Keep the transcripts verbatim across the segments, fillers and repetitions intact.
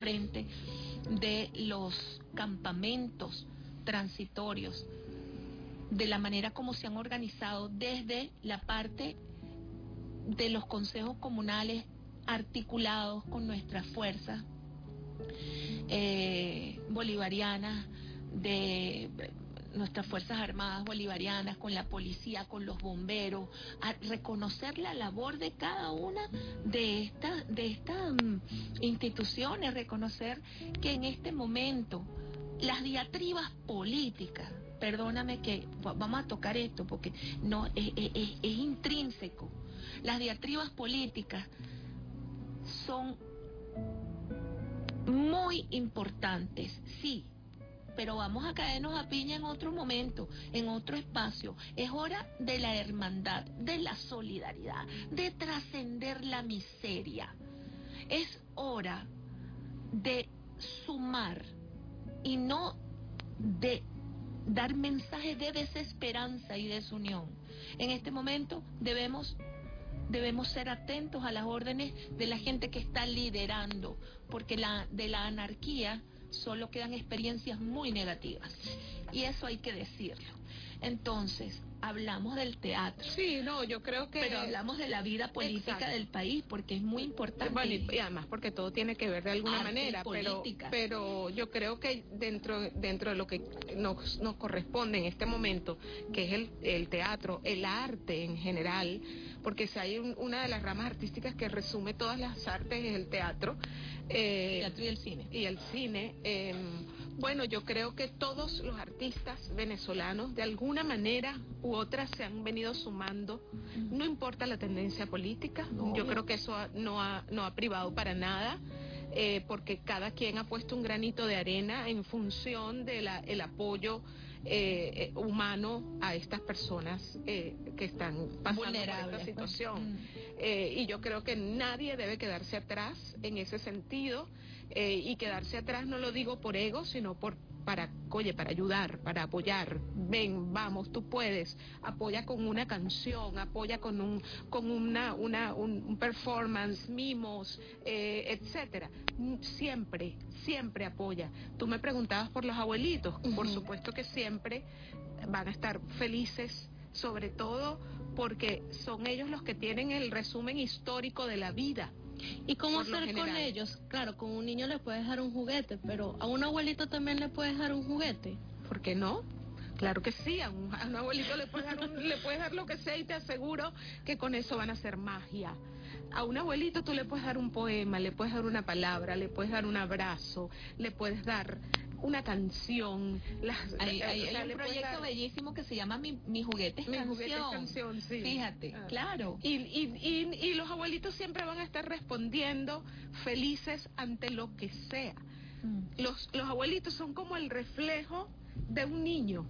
frente de los campamentos transitorios, de la manera como se han organizado desde la parte de los consejos comunales articulados con nuestras fuerzas eh, bolivarianas, de nuestras Fuerzas Armadas bolivarianas, con la policía, con los bomberos, a reconocer la labor de cada una de estas de estas um, instituciones, reconocer que en este momento las diatribas políticas, perdóname que vamos a tocar esto porque no es, es, es intrínseco, las diatribas políticas son muy importantes, sí, pero vamos a caernos a piña en otro momento, en otro espacio. Es hora de la hermandad, de la solidaridad, de trascender la miseria. Es hora de sumar y no de dar mensajes de desesperanza y desunión. En este momento debemos debemos ser atentos a las órdenes de la gente que está liderando, porque la, de la anarquía solo quedan experiencias muy negativas, y eso hay que decirlo. Entonces, hablamos del teatro. Sí, no, yo creo que... Pero hablamos de la vida política Exacto. del país, porque es muy importante. Bueno, y, y además porque todo tiene que ver de alguna Arte manera, pero, pero yo creo que dentro, dentro de lo que nos, nos corresponde en este momento, que es el, el teatro, el arte en general, porque si hay un, una de las ramas artísticas que resume todas las artes es el teatro. Eh, el teatro y el cine. Y el cine. Eh, bueno, yo creo que todos los artistas venezolanos, de alguna manera u otra, se han venido sumando. No importa la tendencia política, no, yo creo que eso ha, no, ha, no ha privado para nada, eh, porque cada quien ha puesto un granito de arena en función del el apoyo eh, humano a estas personas eh, que están pasando por esta situación. Pues. Eh, y yo creo que nadie debe quedarse atrás en ese sentido. Eh, y quedarse atrás no lo digo por ego, sino por para, oye, para ayudar, para apoyar. Ven, vamos, tú puedes. Apoya con una canción, apoya con un con una una un, un performance, mimos, eh, etcétera. Siempre, siempre apoya. Tú me preguntabas por los abuelitos, uh-huh. Por supuesto que siempre van a estar felices, sobre todo porque son ellos los que tienen el resumen histórico de la vida. ¿Y cómo hacer con ellos? Claro, con un niño le puedes dar un juguete, pero a un abuelito también le puedes dar un juguete. ¿Por qué no? Claro que sí, a un, a un abuelito le puedes, dar un, le puedes dar lo que sea y te aseguro que con eso van a hacer magia. A un abuelito tú le puedes dar un poema, le puedes dar una palabra, le puedes dar un abrazo, le puedes dar una canción. Las, hay hay, o sea, hay un proyecto dar... bellísimo que se llama Mi, Mi Juguete es Mi Canción. Juguete es Canción, sí. Fíjate, ah. claro. Y, y, y, y los abuelitos siempre van a estar respondiendo felices ante lo que sea. Mm. Los, los abuelitos son como el reflejo de un niño,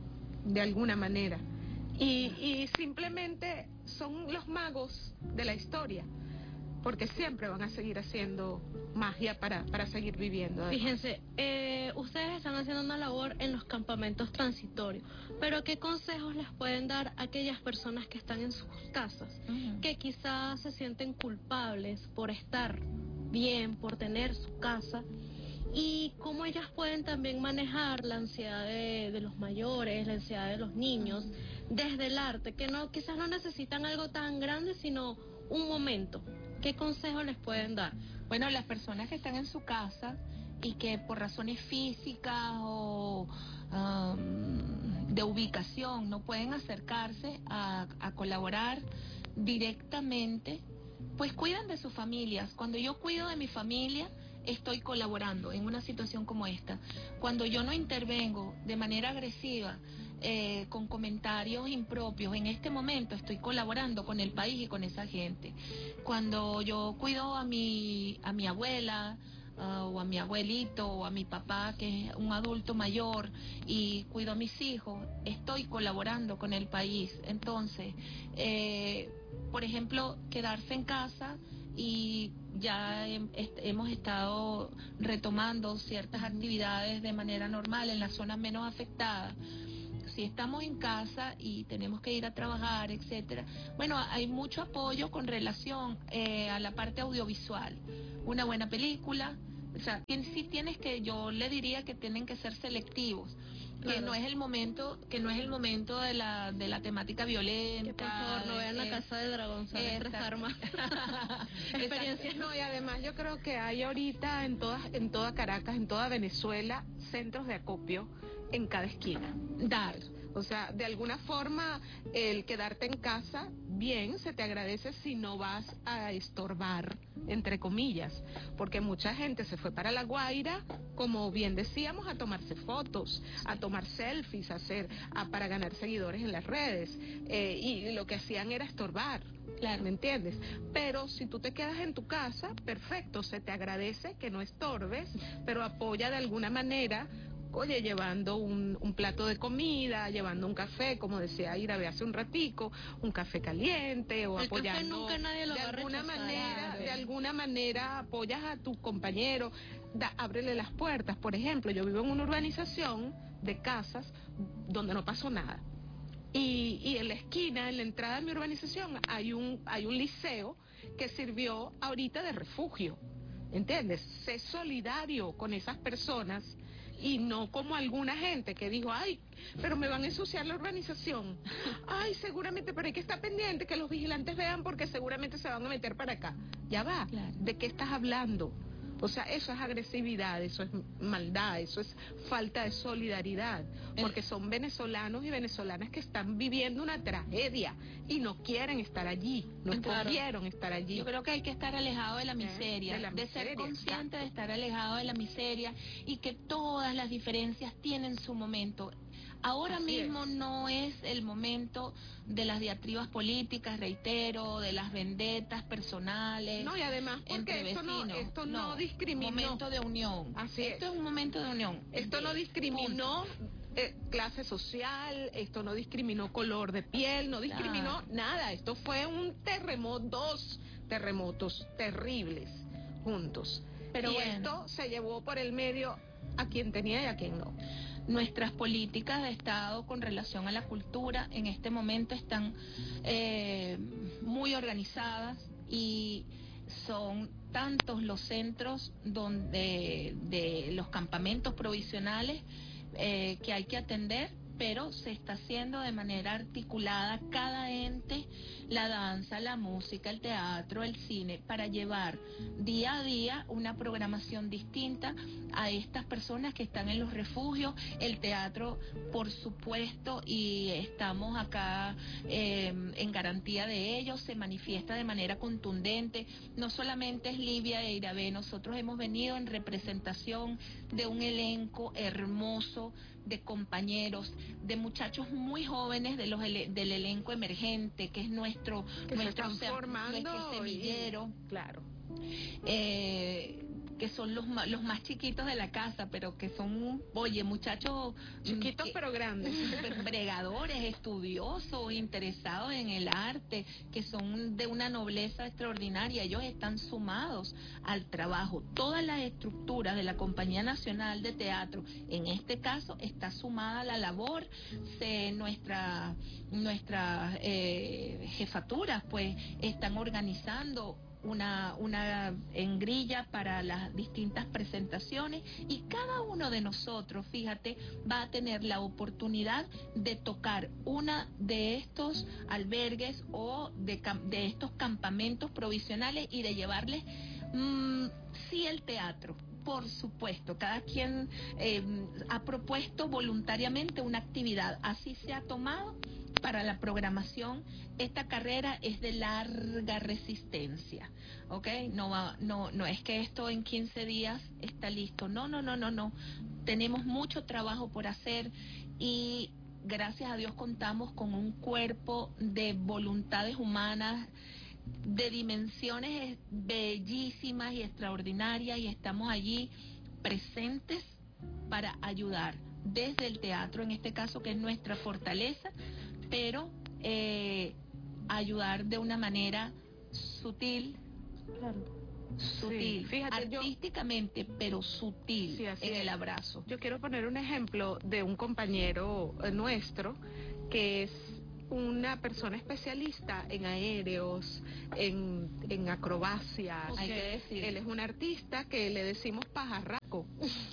de alguna manera. Y, y simplemente son los magos de la historia, porque siempre van a seguir haciendo magia para, para seguir viviendo. Además. Fíjense, eh, ustedes están haciendo una labor en los campamentos transitorios, pero ¿qué consejos les pueden dar a aquellas personas que están en sus casas, uh-huh. que quizás se sienten culpables por estar bien, por tener su casa? Y cómo ellas pueden también manejar la ansiedad de, de los mayores, la ansiedad de los niños, desde el arte, que no quizás no necesitan algo tan grande, sino un momento. ¿Qué consejo les pueden dar? Bueno, las personas que están en su casa y que por razones físicas o um, de ubicación no pueden acercarse a, a colaborar directamente, pues cuidan de sus familias. Cuando yo cuido de mi familia, estoy colaborando en una situación como esta. Cuando yo no intervengo de manera agresiva, eh, con comentarios impropios, en este momento estoy colaborando con el país y con esa gente. Cuando yo cuido a mi, a mi abuela, uh, o a mi abuelito, o a mi papá, que es un adulto mayor, y cuido a mis hijos, estoy colaborando con el país. Entonces, eh, por ejemplo, quedarse en casa, y ya he, hemos estado retomando ciertas actividades de manera normal en las zonas menos afectadas. Si estamos en casa y tenemos que ir a trabajar, etcétera, bueno, hay mucho apoyo con relación eh, a la parte audiovisual. Una buena película, O sea, sí tienes que, yo le diría que tienen que ser selectivos. Claro. Que no es el momento, que no es el momento de la de la temática violenta. Que por favor no vean la Casa de Dragón, son tres armas. Experiencias. No, y además yo creo que hay ahorita en todas, en toda Caracas, en toda Venezuela, centros de acopio en cada esquina. Dar. O sea, de alguna forma, el quedarte en casa, bien, se te agradece si no vas a estorbar, entre comillas, porque mucha gente se fue para La Guaira, como bien decíamos, a tomarse fotos, a tomar selfies, a hacer, a, para ganar seguidores en las redes, eh, y lo que hacían era estorbar. Claro. ¿Me entiendes? Pero si tú te quedas en tu casa, perfecto, se te agradece que no estorbes, pero apoya de alguna manera. Oye, llevando un, un plato de comida, llevando un café, como decía Irabe hace un ratico, un café caliente o el apoyando. Nunca nadie lo de va alguna a rechazar, manera, de alguna manera apoyas a tu compañero, da, ábrele las puertas. Por ejemplo, yo vivo en una urbanización de casas donde no pasó nada. Y, y en la esquina, en la entrada de mi urbanización, hay un, hay un liceo que sirvió ahorita de refugio. ¿Entiendes? Sé solidario con esas personas. Y no como alguna gente que dijo, ay, pero me van a ensuciar la urbanización. Ay, seguramente, pero hay que estar pendiente que los vigilantes vean porque seguramente se van a meter para acá. Ya va, claro. ¿De qué estás hablando? O sea, eso es agresividad, eso es maldad, eso es falta de solidaridad, porque son venezolanos y venezolanas que están viviendo una tragedia y no quieren estar allí, no escogieron estar allí. Yo creo que hay que estar alejado de la miseria, ¿Eh? de, la de miseria, ser consciente exacto. de estar alejado de la miseria y que todas las diferencias tienen su momento. Ahora Así mismo es. no es el momento de las diatribas políticas, reitero, de las vendetas personales. No, y además porque entre esto, vecinos. no, esto no, no discriminó. Momento de unión. Así esto es. es un momento de unión. Esto no discriminó eh, clase social, esto no discriminó color de piel, no discriminó claro. nada. Esto fue un terremoto, dos terremotos terribles juntos. Pero y bueno. Esto se llevó por el medio a quien tenía y a quien no. Nuestras políticas de Estado con relación a la cultura en este momento están eh, muy organizadas y son tantos los centros donde de los campamentos provisionales eh, que hay que atender, pero se está haciendo de manera articulada cada ente, la danza, la música, el teatro, el cine, para llevar día a día una programación distinta a estas personas que están en los refugios. El teatro, por supuesto, y estamos acá eh, en garantía de ello, se manifiesta de manera contundente. No solamente es Livia e Irabe, nosotros hemos venido en representación de un elenco hermoso, de compañeros, de muchachos muy jóvenes de los del elenco emergente, que es nuestro, que nuestro, se están formando nuestro semillero. Y, claro. Eh, que son los más, los más chiquitos de la casa, pero que son, oye, muchachos chiquitos que, pero grandes, bregadores, estudiosos, interesados en el arte, que son de una nobleza extraordinaria. Ellos están sumados al trabajo. Todas las estructuras de la Compañía Nacional de Teatro, en este caso, está sumada a la labor. Se, nuestra, nuestras eh, jefaturas, pues, están organizando una una en grilla para las distintas presentaciones y cada uno de nosotros, fíjate, va a tener la oportunidad de tocar una de estos albergues o de, de estos campamentos provisionales y de llevarles mmm, sí el teatro. Por supuesto, cada quien eh, ha propuesto voluntariamente una actividad, así se ha tomado para la programación. Esta carrera es de larga resistencia, ¿ok? No, va, no, no es que esto en quince días está listo, no, no, no, no, no. Tenemos mucho trabajo por hacer y gracias a Dios contamos con un cuerpo de voluntades humanas de dimensiones bellísimas y extraordinarias y estamos allí presentes para ayudar desde el teatro, en este caso, que es nuestra fortaleza, pero eh, ayudar de una manera sutil, claro. sutil, sí, fíjate, artísticamente, yo, pero sutil sí, en el abrazo. Yo quiero poner un ejemplo de un compañero nuestro que es una persona especialista en aéreos, en, en acrobacias. Hay que decir. Él es un artista que le decimos pajarraco.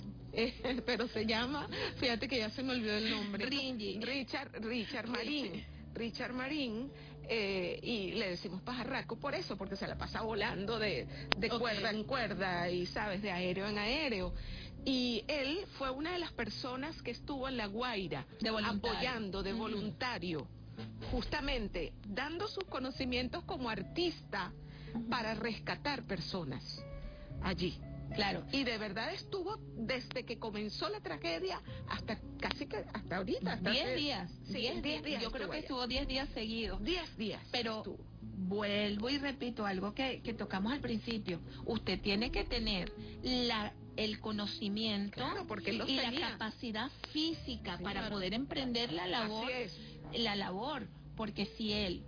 Eh, pero se llama, fíjate que ya se me olvidó el nombre. Ringy. Richard, Richard Marín. Richard Marín, eh, y le decimos pajarraco por eso, porque se la pasa volando de, de Okay. cuerda en cuerda y, sabes, de aéreo en aéreo. Y él fue una de las personas que estuvo en La Guaira, De voluntario. apoyando de Ujú. voluntario, justamente dando sus conocimientos como artista para rescatar personas allí. Claro. Y de verdad estuvo desde que comenzó la tragedia hasta casi que hasta ahorita. Hasta Diez hace- días. Sí, diez diez días. Yo creo estuvo que allá. estuvo diez días seguidos. Diez días. Pero estuvo. vuelvo y repito algo que, que tocamos al principio. Usted tiene que tener la el conocimiento Claro, porque él lo y la tenía. capacidad física Sí, para claro. poder emprender la labor, Así es. la labor, porque si él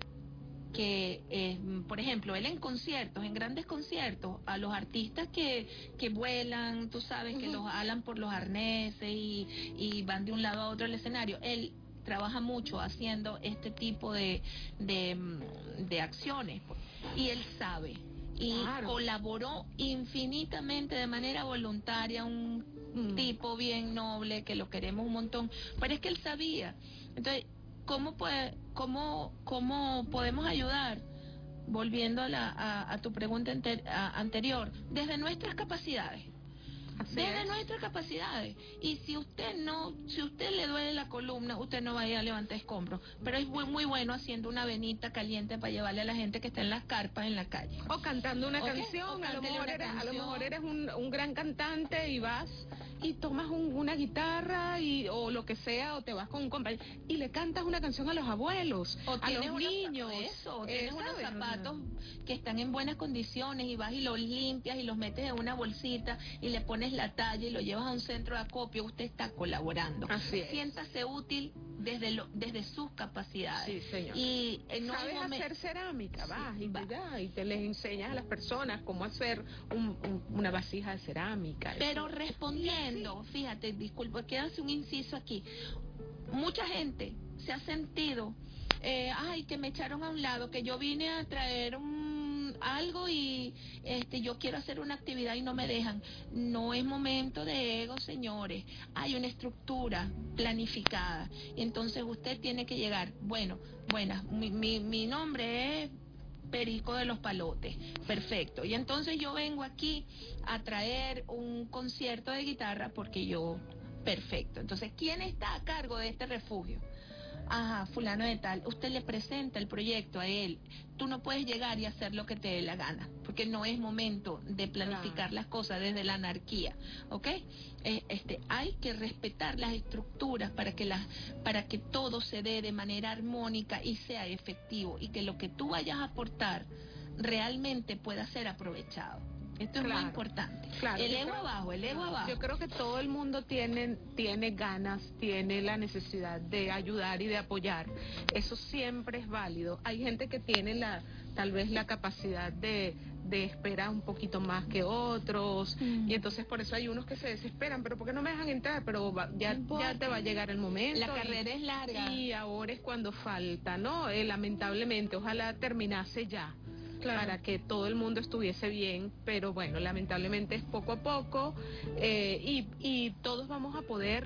que, eh, por ejemplo, él en conciertos, en grandes conciertos, a los artistas que, que vuelan, tú sabes, que Ujú. los alan por los arneses y, y van de un lado a otro del escenario, él trabaja mucho haciendo este tipo de, de, mm, de acciones, pues, y él sabe, y Claro. colaboró infinitamente de manera voluntaria, un Mm. tipo bien noble, que lo queremos un montón, pero es que él sabía. Entonces, ¿cómo puede, cómo, cómo podemos ayudar? Volviendo a, la, a, a tu pregunta ante, a, anterior, desde nuestras capacidades. Así Desde es. nuestras capacidades. Y si usted no, si usted le duele la columna, usted no va a ir a levantar escombros. Pero es muy, muy bueno haciendo una venita caliente para llevarle a la gente que está en las carpas en la calle. O cantando una Ok, canción, o a lo cántele mejor una eres, a lo canción. mejor eres un, un gran cantante y vas y tomas un- una guitarra y o lo que sea, o te vas con un compañero y le cantas una canción a los abuelos, O a tienes los unos, niños. eso, o eh, tienes unos ¿sabes? zapatos que están en buenas condiciones y vas y los limpias y los metes en una bolsita y le pones la talla y lo llevas a un centro de acopio, usted está colaborando. Así es. Siéntase útil desde lo, desde sus capacidades. Sí, señor. Y eh, no ¿Sabes hay momen- hacer cerámica? Sí, Vas y, va. te, ya, y te les enseñas a las personas cómo hacer un- un- una vasija de cerámica. Pero eso. respondiendo, fíjate, disculpa, quiero hacer un inciso aquí. Mucha gente se ha sentido, eh, ay, que me echaron a un lado, que yo vine a traer un algo y este yo quiero hacer una actividad y no me dejan. No es momento de ego, señores. Hay una estructura planificada. Entonces usted tiene que llegar. Bueno, buenas, mi, mi, mi nombre es Perico de los Palotes, perfecto. Y entonces yo vengo aquí a traer un concierto de guitarra porque yo, perfecto. Entonces, ¿quién está a cargo de este refugio? Ajá, fulano de tal. Usted le presenta el proyecto a él. Tú no puedes llegar y hacer lo que te dé la gana, porque no es momento de planificar Claro. las cosas desde la anarquía, ¿ok? Eh, este, hay que respetar las estructuras para que las, para que todo se dé de manera armónica y sea efectivo y que lo que tú vayas a aportar realmente pueda ser aprovechado. Esto es muy Claro. importante. Claro, el yo ego creo- abajo, el ego abajo. Yo creo que todo el mundo tiene, tiene ganas, tiene la necesidad de ayudar y de apoyar. Eso siempre es válido. Hay gente que tiene la, tal vez la capacidad de, de esperar un poquito más que otros, Mm. y entonces por eso hay unos que se desesperan, pero ¿por qué no me dejan entrar? Pero va- ya, No importa. ya te va a llegar el momento. La y- carrera es larga. Y ahora es cuando falta, ¿no? Eh, lamentablemente, ojalá terminase ya. Claro. Para que todo el mundo estuviese bien, pero bueno, lamentablemente es poco a poco, eh, y, y todos vamos a poder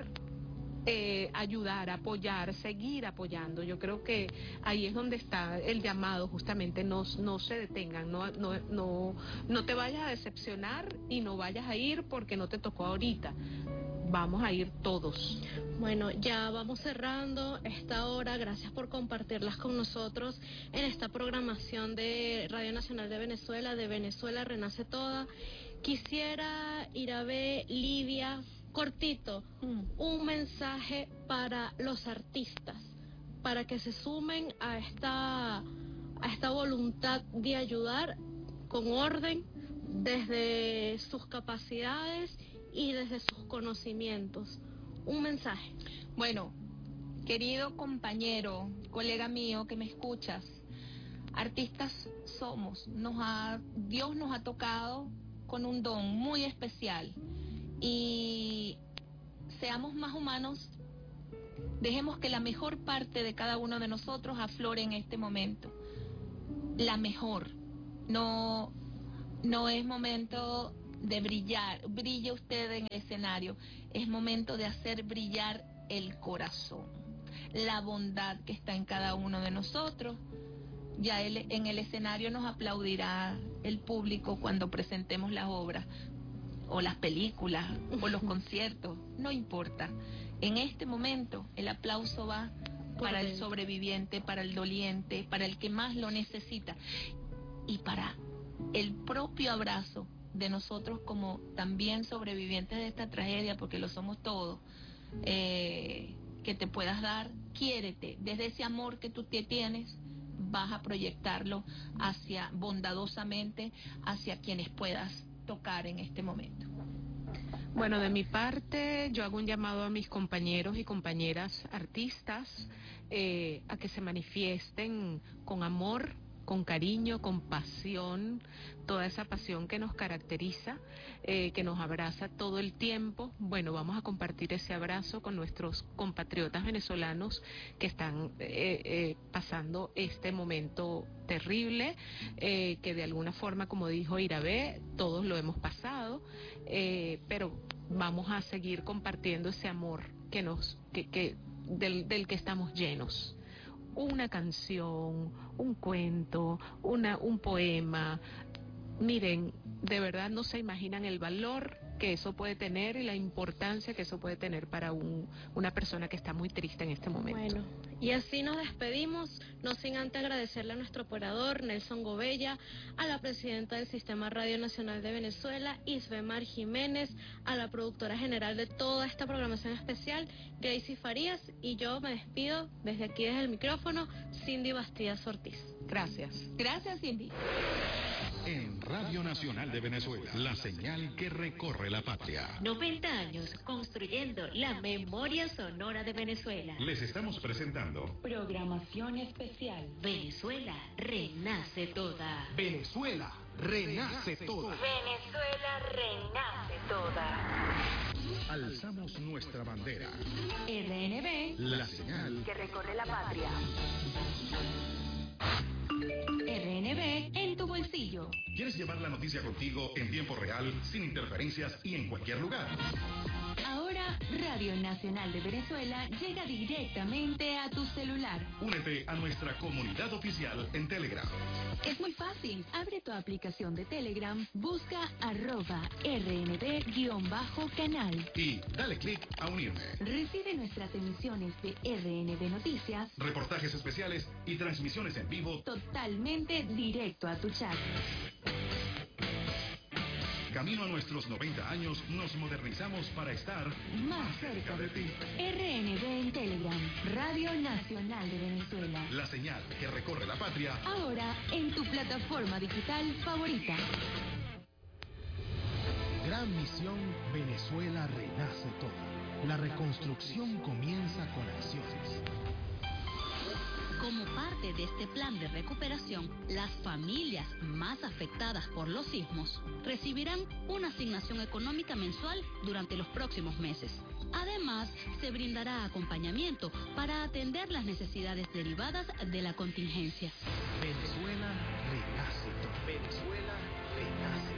eh, ayudar, apoyar, seguir apoyando. Yo creo que ahí es donde está el llamado, justamente, no, no se detengan, no, no, no, no te vayas a decepcionar y no vayas a ir porque no te tocó ahorita. Vamos a ir todos. Bueno, ya vamos cerrando esta hora. Gracias por compartirlas con nosotros en esta programación de Radio Nacional de Venezuela, de Venezuela Renace Toda. Quisiera, Irabe, Lidia, cortito, Mm. un mensaje para los artistas, para que se sumen a esta, a esta voluntad de ayudar con orden desde sus capacidades y desde sus conocimientos. Un mensaje. Bueno, querido compañero, colega mío que me escuchas, artistas somos, nos ha, Dios nos ha tocado con un don muy especial y seamos más humanos Dejemos que la mejor parte de cada uno de nosotros aflore en este momento. La mejor. No, no es momento de brillar. Brille usted en el escenario. Es momento de hacer brillar el corazón, la bondad que está en cada uno de nosotros. Ya el, en el escenario nos aplaudirá el público cuando presentemos las obras, o las películas, o los conciertos, no importa. En este momento el aplauso va para el sobreviviente, para el doliente, para el que más lo necesita, y para el propio abrazo de nosotros como también sobrevivientes de esta tragedia, porque lo somos todos, eh, que te puedas dar. Quiérete, desde ese amor que tú te tienes, vas a proyectarlo hacia, bondadosamente, hacia quienes puedas tocar en este momento. Bueno, de mi parte, yo hago un llamado a mis compañeros y compañeras artistas eh, a que se manifiesten con amor, con cariño, con pasión, toda esa pasión que nos caracteriza, eh, que nos abraza todo el tiempo. Bueno, vamos a compartir ese abrazo con nuestros compatriotas venezolanos que están eh, eh, pasando este momento terrible, eh, que de alguna forma, como dijo Irabé, todos lo hemos pasado, eh, pero vamos a seguir compartiendo ese amor que nos, que, que del, del que estamos llenos. Una canción, un cuento, una, un poema. Miren, de verdad no se imaginan el valor que eso puede tener y la importancia que eso puede tener para un, una persona que está muy triste en este momento. Bueno, y así nos despedimos, no sin antes agradecerle a nuestro operador Nelson Gobella, a la presidenta del Sistema Radio Nacional de Venezuela, Isbemar Jiménez, a la productora general de toda esta programación especial, Gracie Farías, y yo me despido desde aquí, desde el micrófono, Cindy Bastidas Ortiz. Gracias. Gracias, Cindy. En Radio Nacional de Venezuela, la señal que recorre la patria. noventa años construyendo la memoria sonora de Venezuela. Les estamos presentando Programación especial. Venezuela renace toda. Venezuela renace toda. Venezuela renace toda. Alzamos nuestra bandera. R N B, La señal que recorre la patria. R N B en tu bolsillo. ¿Quieres llevar la noticia contigo en tiempo real, sin interferencias y en cualquier lugar? Ahora, Radio Nacional de Venezuela llega directamente a tu celular. Únete a nuestra comunidad oficial en Telegram. Es muy fácil. Abre tu aplicación de Telegram, busca arroba R N B-canal. Y dale clic a unirme. Recibe nuestras emisiones de R N B Noticias, Reportajes especiales y transmisiones en vivo totalmente directo a tu chat. Camino a nuestros noventa años, nos modernizamos para estar Más cerca de ti. R N B en Telegram, Radio Nacional de Venezuela. La señal que recorre la patria. Ahora en tu plataforma digital favorita. Gran misión, Venezuela renace toda. La reconstrucción comienza con acciones. Como parte de este plan de recuperación, las familias más afectadas por los sismos recibirán una asignación económica mensual durante los próximos meses. Además, se brindará acompañamiento para atender las necesidades derivadas de la contingencia. Venezuela renace toda. Venezuela renace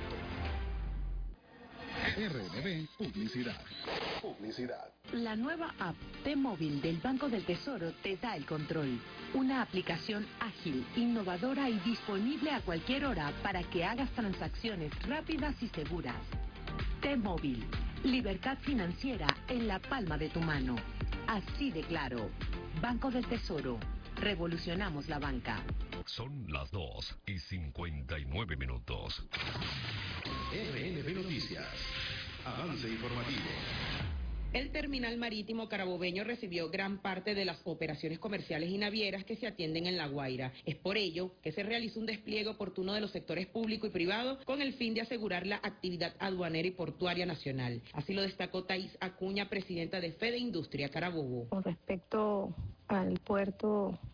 toda. R N B Publicidad. Publicidad. La nueva app T-Móvil del Banco del Tesoro te da el control. Una aplicación ágil, innovadora y disponible a cualquier hora para que hagas transacciones rápidas y seguras. T-Móvil, libertad financiera en la palma de tu mano. Así de claro. Banco del Tesoro. Revolucionamos la banca. Son las dos y cincuenta y nueve minutos. R N B Noticias. Avance informativo. El terminal marítimo carabobeño recibió gran parte de las operaciones comerciales y navieras que se atienden en La Guaira. Es por ello que se realizó un despliegue oportuno de los sectores público y privado con el fin de asegurar la actividad aduanera y portuaria nacional. Así lo destacó Thais Acuña, presidenta de Fede Industria Carabobo. Con respecto al puerto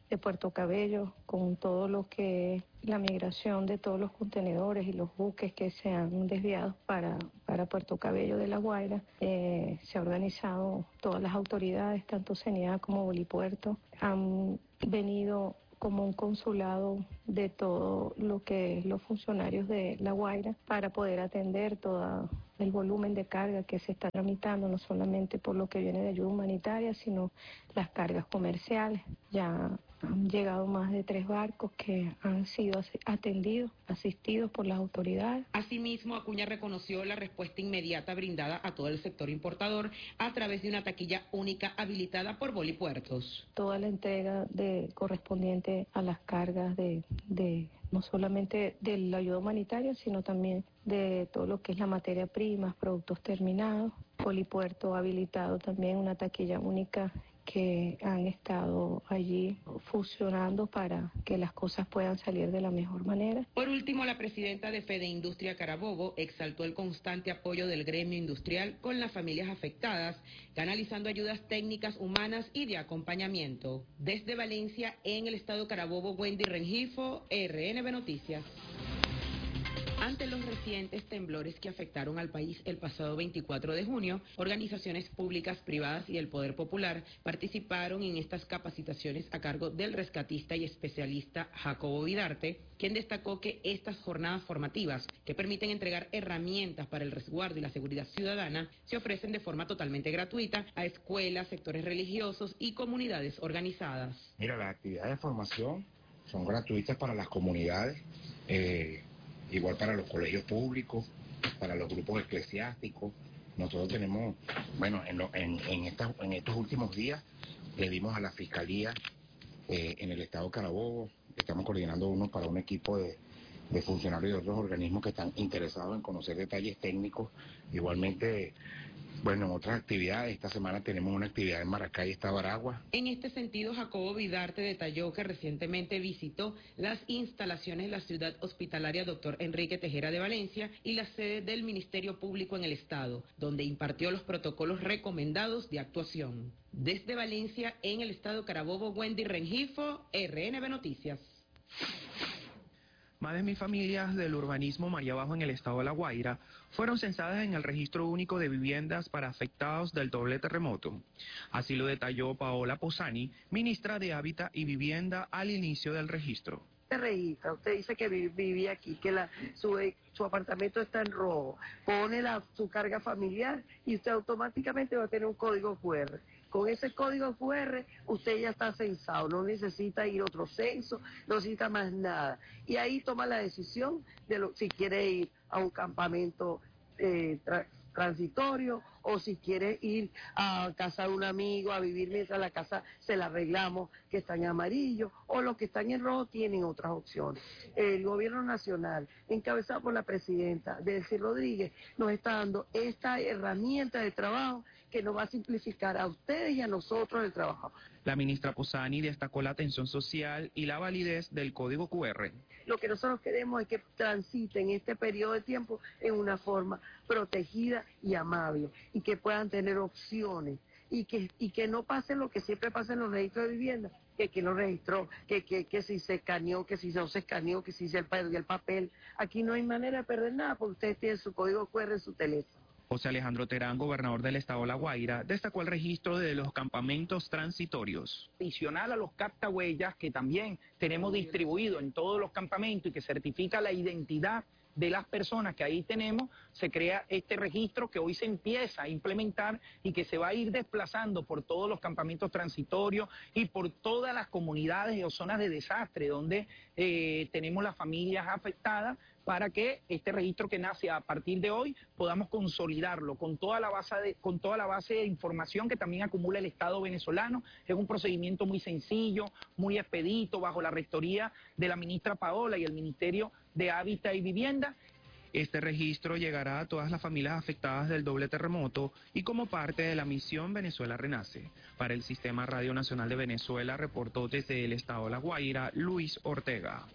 de Puerto Cabello, con todo lo que es la migración de todos los contenedores y los buques que se han desviado para, para Puerto Cabello de La Guaira. Eh, se ha organizado, todas las autoridades, tanto CENIA como Bolipuerto, han venido como un consulado de todo lo que es los funcionarios de La Guaira para poder atender todo el volumen de carga que se está tramitando, no solamente por lo que viene de ayuda humanitaria, sino las cargas comerciales. Ya han llegado más de tres barcos que han sido atendidos, asistidos por las autoridades. Asimismo, Acuña reconoció la respuesta inmediata brindada a todo el sector importador a través de una taquilla única habilitada por Bolipuertos. Toda la entrega de correspondiente a las cargas de, de no solamente de la ayuda humanitaria, sino también de todo lo que es la materia prima, productos terminados. Bolipuerto ha habilitado también una taquilla única que han estado allí fusionando para que las cosas puedan salir de la mejor manera. Por último, la presidenta de Fede Industria Carabobo exaltó el constante apoyo del gremio industrial con las familias afectadas, canalizando ayudas técnicas, humanas y de acompañamiento. Desde Valencia, en el estado Carabobo, Wendy Rengifo, R N B Noticias. Ante los recientes temblores que afectaron al país el pasado veinticuatro de junio, organizaciones públicas, privadas y el Poder Popular participaron en estas capacitaciones a cargo del rescatista y especialista Jacobo Vidarte, quien destacó que estas jornadas formativas, que permiten entregar herramientas para el resguardo y la seguridad ciudadana, se ofrecen de forma totalmente gratuita a escuelas, sectores religiosos y comunidades organizadas. Mira, las actividades de formación son gratuitas para las comunidades, eh, igual para los colegios públicos, para los grupos eclesiásticos. Nosotros tenemos, bueno, en, lo, en, en, esta, en estos últimos días le dimos a la Fiscalía eh, en el estado Carabobo, estamos coordinando uno para un equipo de, de funcionarios de otros organismos que están interesados en conocer detalles técnicos. Igualmente, bueno, en otras actividades, esta semana tenemos una actividad en Maracay, estado Aragua. En este sentido, Jacobo Vidarte detalló que recientemente visitó las instalaciones de la ciudad hospitalaria doctor Enrique Tejera de Valencia y la sede del Ministerio Público en el estado, donde impartió los protocolos recomendados de actuación. Desde Valencia, en el estado Carabobo, Wendy Rengifo, R N B Noticias. Más de mil familias del urbanismo María Abajo en el estado de La Guaira fueron censadas en el registro único de viviendas para afectados del doble terremoto. Así lo detalló Paola Posani, ministra de Hábitat y Vivienda, al inicio del registro. Usted registra, usted dice que vivía aquí, que la, su, su apartamento está en rojo, pone la, su carga familiar y usted automáticamente va a tener un código cu erre. Con ese código cu erre usted ya está censado, no necesita ir a otro censo, no necesita más nada. Y ahí toma la decisión de lo, si quiere ir a un campamento eh, tra, transitorio o si quiere ir a casa de un amigo a vivir mientras la casa se la arreglamos, que está en amarillo, o los que están en rojo tienen otras opciones. El gobierno nacional, encabezado por la presidenta Delcy Rodríguez, nos está dando esta herramienta de trabajo que nos va a simplificar a ustedes y a nosotros el trabajo. La ministra Posani destacó la atención social y la validez del código cu erre. Lo que nosotros queremos es que transiten este periodo de tiempo en una forma protegida y amable y que puedan tener opciones y que y que no pase lo que siempre pasa en los registros de vivienda, que quien lo registró, que, que, que si se escaneó, que si no se escaneó, que si se perdió el papel. Aquí no hay manera de perder nada porque ustedes tienen su código cu erre en su teléfono. José Alejandro Terán, gobernador del estado de La Guaira, destacó el registro de los campamentos transitorios. Adicional a los captahuellas que también tenemos distribuidos en todos los campamentos y que certifica la identidad de las personas que ahí tenemos, se crea este registro que hoy se empieza a implementar y que se va a ir desplazando por todos los campamentos transitorios y por todas las comunidades o zonas de desastre donde eh, tenemos las familias afectadas, para que este registro que nace a partir de hoy podamos consolidarlo con toda la base de, con toda la base de información que también acumula el Estado venezolano. Es un procedimiento muy sencillo, muy expedito, bajo la rectoría de la ministra Paola y el Ministerio de Hábitat y Vivienda. Este registro llegará a todas las familias afectadas del doble terremoto y como parte de la misión Venezuela Renace. Para el Sistema Radio Nacional de Venezuela, reportó desde el estado de La Guaira, Luis Ortega.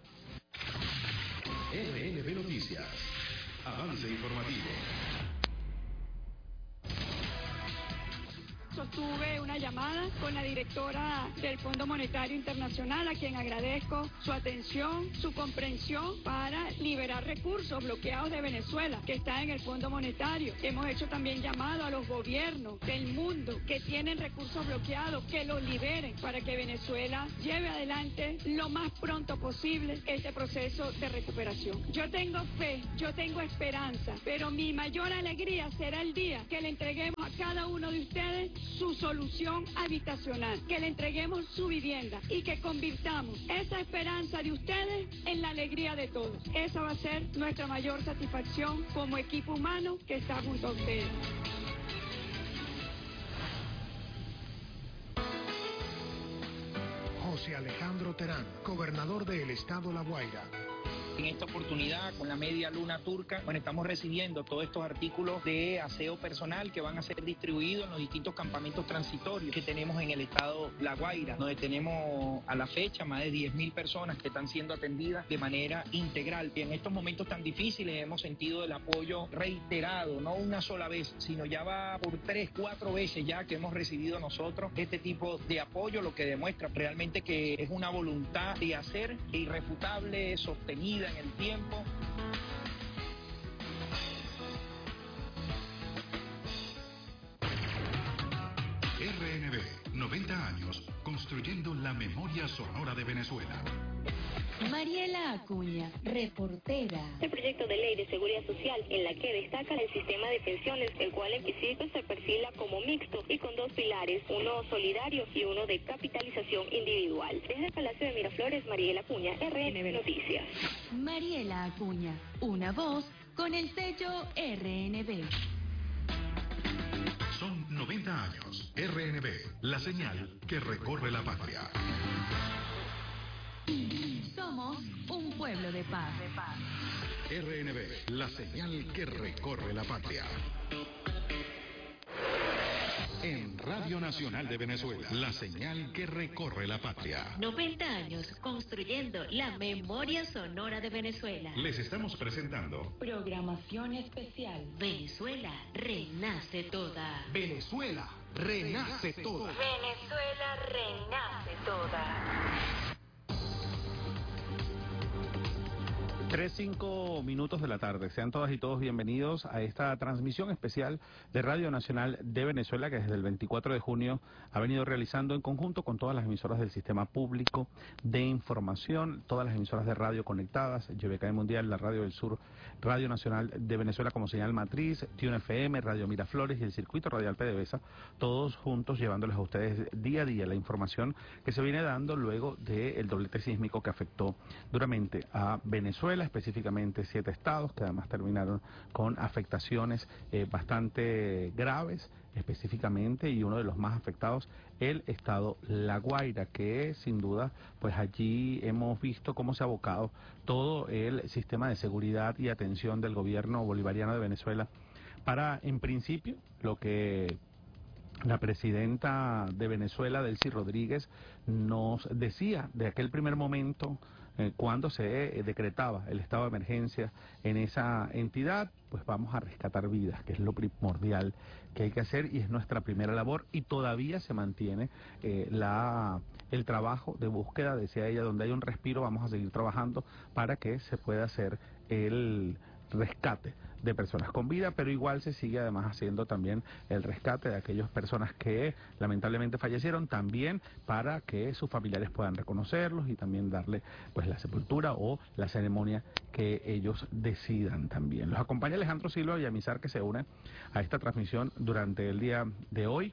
R N B Noticias. Avance informativo. sostuve una llamada con la directora del Fondo Monetario Internacional, a quien agradezco su atención, su comprensión para liberar recursos bloqueados de Venezuela, que está en el Fondo Monetario. Hemos hecho también llamado a los gobiernos del mundo que tienen recursos bloqueados, que los liberen para que Venezuela lleve adelante lo más pronto posible este proceso de recuperación. Yo tengo fe, yo tengo esperanza, pero mi mayor alegría será el día que le entreguemos a cada uno de ustedes su solución habitacional, que le entreguemos su vivienda y que convirtamos esa esperanza de ustedes en la alegría de todos. Esa va a ser nuestra mayor satisfacción como equipo humano que está junto a ustedes. José Alejandro Terán, gobernador del estado La Guaira. En esta oportunidad, con la media luna turca, bueno, estamos recibiendo todos estos artículos de aseo personal que van a ser distribuidos en los distintos campamentos transitorios que tenemos en el estado La Guaira, donde tenemos a la fecha más de diez mil personas que están siendo atendidas de manera integral. Y en estos momentos tan difíciles hemos sentido el apoyo reiterado, no una sola vez, sino ya va por tres, cuatro veces ya que hemos recibido nosotros este tipo de apoyo, lo que demuestra realmente que es una voluntad de hacer irrefutable, sostenida en el tiempo. R N B, noventa años, construyendo la memoria sonora de Venezuela. Mariela Acuña, reportera. El proyecto de ley de seguridad social, en la que destaca el sistema de pensiones, el cual en principio se perfila como mixto y con dos pilares, uno solidario y uno de capitalización individual. Desde el Palacio de Miraflores, Mariela Acuña, R N B Noticias. Mariela Acuña, una voz con el sello R N B. Son noventa años. R N B, la señal que recorre la patria. Somos un pueblo de paz. R N B, la señal que recorre la patria. En Radio Nacional de Venezuela, la señal que recorre la patria. noventa años construyendo la memoria sonora de Venezuela. Les estamos presentando Programación especial. Venezuela renace toda. Venezuela renace toda. Venezuela renace toda. Tres, cinco minutos de la tarde. Sean todas y todos bienvenidos a esta transmisión especial de Radio Nacional de Venezuela, que desde el veinticuatro de junio ha venido realizando en conjunto con todas las emisoras del sistema público de información, todas las emisoras de radio conectadas, Y B K Mundial, la Radio del Sur, Radio Nacional de Venezuela como señal matriz, Tune F M, Radio Miraflores y el Circuito Radial PDVSA, todos juntos llevándoles a ustedes día a día la información que se viene dando luego del doblete sísmico que afectó duramente a Venezuela, específicamente siete estados que además terminaron con afectaciones eh, bastante graves específicamente, y uno de los más afectados, el estado La Guaira, que sin duda pues allí hemos visto cómo se ha abocado todo el sistema de seguridad y atención del gobierno bolivariano de Venezuela para, en principio, lo que la presidenta de Venezuela, Delcy Rodríguez, nos decía de aquel primer momento eh, cuando se eh, decretaba el estado de emergencia en esa entidad. Pues vamos a rescatar vidas, que es lo primordial que hay que hacer y es nuestra primera labor, y todavía se mantiene eh, la el trabajo de búsqueda, decía ella, donde hay un respiro vamos a seguir trabajando para que se pueda hacer el rescate de personas con vida, pero igual se sigue además haciendo también el rescate de aquellas personas que lamentablemente fallecieron, también para que sus familiares puedan reconocerlos y también darle pues la sepultura o la ceremonia que ellos decidan también. Los acompaña Alejandro Silva y Amizar, que se une a esta transmisión durante el día de hoy,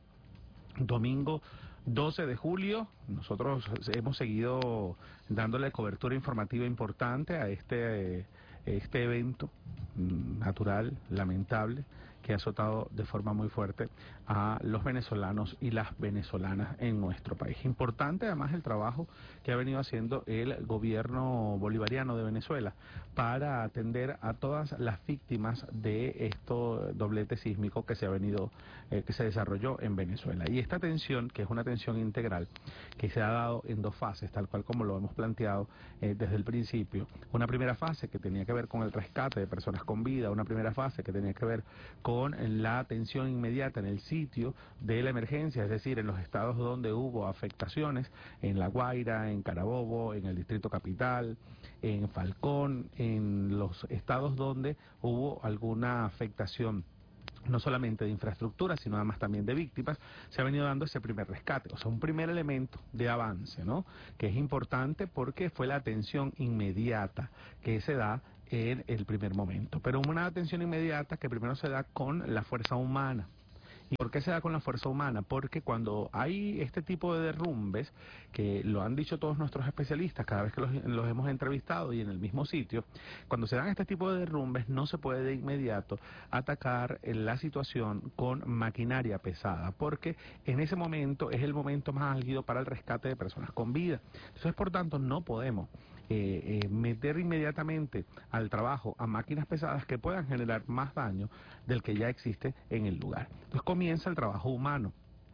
domingo doce de julio. Nosotros hemos seguido dándole cobertura informativa importante a este este evento natural, lamentable, que ha azotado de forma muy fuerte a los venezolanos y las venezolanas en nuestro país. Importante además el trabajo que ha venido haciendo el gobierno bolivariano de Venezuela para atender a todas las víctimas de esto doblete sísmico que se ha venido, eh, que se desarrolló en Venezuela. Y esta atención, que es una atención integral, que se ha dado en dos fases, tal cual como lo hemos planteado eh, desde el principio. Una primera fase que tenía que ver con el rescate de personas con vida, una primera fase que tenía que ver con con la atención inmediata en el sitio de la emergencia, es decir, en los estados donde hubo afectaciones, en La Guaira, en Carabobo, en el Distrito Capital, en Falcón, en los estados donde hubo alguna afectación no solamente de infraestructura, sino además también de víctimas, se ha venido dando ese primer rescate, o sea, un primer elemento de avance, ¿no? Que es importante porque fue la atención inmediata que se da en el primer momento, pero una atención inmediata que primero se da con la fuerza humana. ¿Y por qué se da con la fuerza humana? Porque cuando hay este tipo de derrumbes, que lo han dicho todos nuestros especialistas cada vez que los, los hemos entrevistado y en el mismo sitio, cuando se dan este tipo de derrumbes no se puede de inmediato atacar la situación con maquinaria pesada, porque en ese momento es el momento más álgido para el rescate de personas con vida. Entonces, por tanto, no podemos Eh, eh, meter inmediatamente al trabajo a máquinas pesadas que puedan generar más daño del que ya existe en el lugar. Entonces comienza el trabajo humano.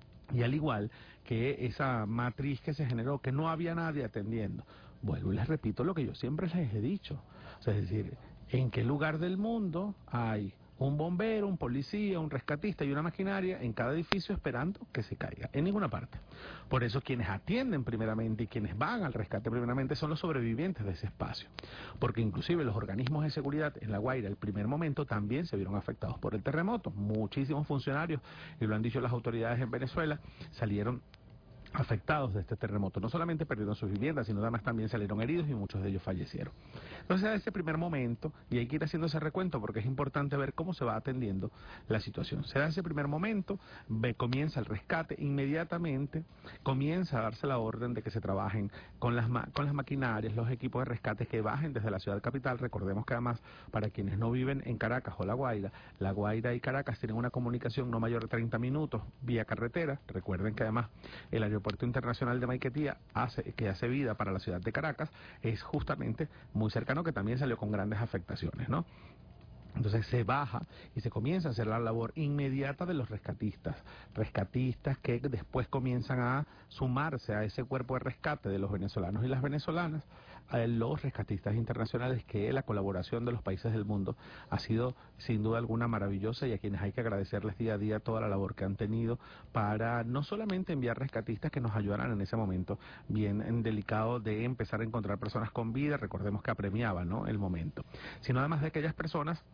Y al igual que esa matriz que se generó, que no había nadie atendiendo, vuelvo y les repito lo que yo siempre les he dicho. O sea, es decir, ¿en qué lugar del mundo hay un bombero, un policía, un rescatista y una maquinaria en cada edificio esperando que se caiga? En ninguna parte. Por eso quienes atienden primeramente y quienes van al rescate primeramente son los sobrevivientes de ese espacio. Porque inclusive los organismos de seguridad en La Guaira, el primer momento, también se vieron afectados por el terremoto. Muchísimos funcionarios, y lo han dicho las autoridades en Venezuela, salieron afectados de este terremoto. No solamente perdieron sus viviendas, sino además también salieron heridos y muchos de ellos fallecieron. Entonces, a ese primer momento, y hay que ir haciendo ese recuento porque es importante ver cómo se va atendiendo la situación. Se da ese primer momento, ve, comienza el rescate, inmediatamente comienza a darse la orden de que se trabajen con las, ma con las maquinarias, los equipos de rescate que bajen desde la ciudad capital. Recordemos que además, para quienes no viven en Caracas o La Guaira, La Guaira y Caracas tienen una comunicación no mayor de treinta minutos vía carretera. Recuerden que además el aeropuerto Puerto Internacional de Maiquetía, hace, que hace vida para la ciudad de Caracas, es justamente muy cercano, que también salió con grandes afectaciones, ¿no? Entonces se baja y se comienza a hacer la labor inmediata de los rescatistas, rescatistas que después comienzan a sumarse a ese cuerpo de rescate de los venezolanos y las venezolanas, a los rescatistas internacionales, que la colaboración de los países del mundo ha sido sin duda alguna maravillosa, y a quienes hay que agradecerles día a día toda la labor que han tenido para no solamente enviar rescatistas que nos ayudaran en ese momento bien delicado de empezar a encontrar personas con vida, recordemos que apremiaba, ¿no?, el momento, sino además de aquellas personas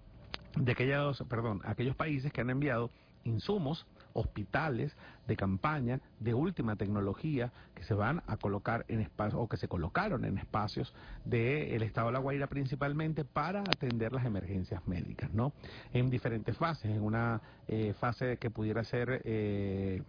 de aquellos, perdón, aquellos países que han enviado insumos, hospitales de campaña de última tecnología que se van a colocar en espacios, o que se colocaron en espacios del estado de La Guaira principalmente, para atender las emergencias médicas, ¿no? En diferentes fases, en una eh, fase que pudiera ser eh,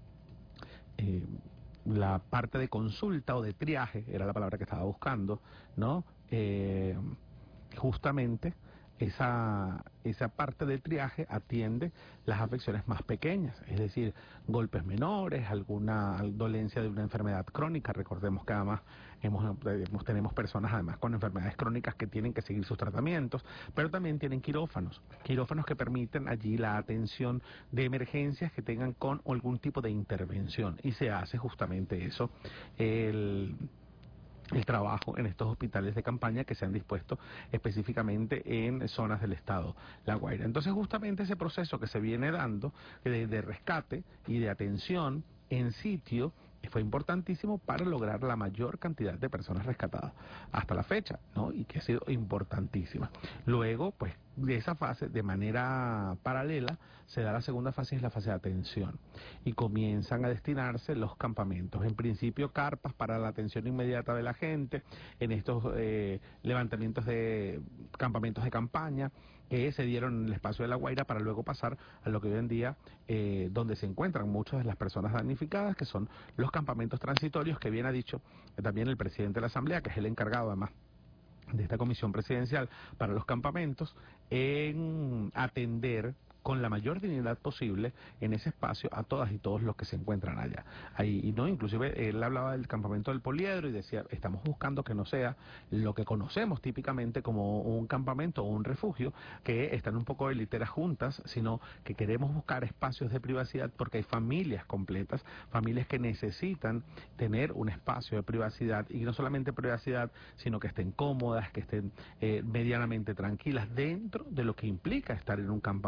eh, la parte de consulta o de triaje, era la palabra que estaba buscando, ¿no? Eh, justamente Esa, esa parte de triaje atiende las afecciones más pequeñas, es decir, golpes menores, alguna dolencia de una enfermedad crónica. Recordemos que además hemos, hemos, tenemos personas además con enfermedades crónicas que tienen que seguir sus tratamientos, pero también tienen quirófanos, quirófanos que permiten allí la atención de emergencias que tengan con algún tipo de intervención, y se hace justamente eso, el... el trabajo en estos hospitales de campaña que se han dispuesto específicamente en zonas del estado La Guaira. Entonces, justamente ese proceso que se viene dando de, de rescate y de atención en sitio fue importantísimo para lograr la mayor cantidad de personas rescatadas hasta la fecha, ¿no? Y que ha sido importantísima. Luego, pues, de esa fase, de manera paralela, se da la segunda fase, es la fase de atención, y comienzan a destinarse los campamentos. En principio, carpas para la atención inmediata de la gente, en estos eh, levantamientos de campamentos de campaña que se dieron en el espacio de La Guaira, para luego pasar a lo que hoy en día, eh, donde se encuentran muchas de las personas damnificadas, que son los campamentos transitorios, que bien ha dicho eh, también el presidente de la Asamblea, que es el encargado además de esta comisión presidencial para los campamentos, en atender con la mayor dignidad posible en ese espacio a todas y todos los que se encuentran allá. Ahí, y no, inclusive él hablaba del campamento del Poliedro y decía, estamos buscando que no sea lo que conocemos típicamente como un campamento o un refugio, que están un poco de literas juntas, sino que queremos buscar espacios de privacidad, porque hay familias completas, familias que necesitan tener un espacio de privacidad, y no solamente privacidad, sino que estén cómodas, que estén eh, medianamente tranquilas dentro de lo que implica estar en un campamento,